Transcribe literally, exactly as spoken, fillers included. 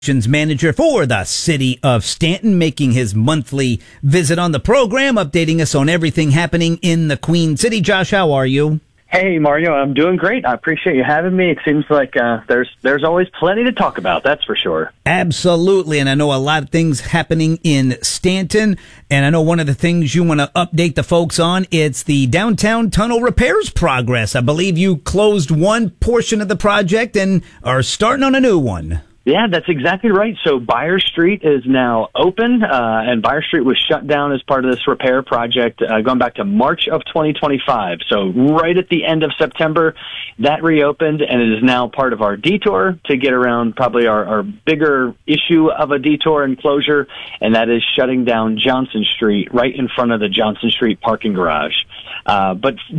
Manager for the city of Stanton, making his monthly visit on the program, updating us on everything happening in the Queen City. Josh, how are you? Hey, Mario, I'm doing great. I appreciate you having me. It seems like uh, there's there's always plenty to talk about, that's for sure. Absolutely, and I know a lot of things happening in Stanton, and I know one of the things you want to update the folks on, it's the downtown tunnel repairs progress. I believe you closed one portion of the project and are starting on a new one. Yeah, that's exactly right. So Byers Street is now open, uh, and Byers Street was shut down as part of this repair project uh, going back to March of twenty twenty-five. So right at the end of September, that reopened, and it is now part of our detour to get around probably our, our bigger issue of a detour and closure, and that is shutting down Johnson Street right in front of the Johnson Street parking garage. Uh, but